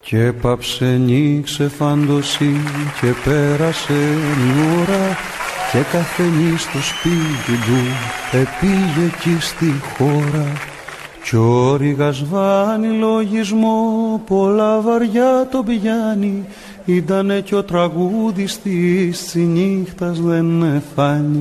Και έπαψε νύξε φαντοσί και πέρασε η ώρα και καθενής στο σπίτι του επήγε εκεί στη χώρα κι ο Ρήγας βάνει λογισμό πολλά βαριά το πιάνει ήτανε κι ο τραγούδης της νύχτας δεν φάνει.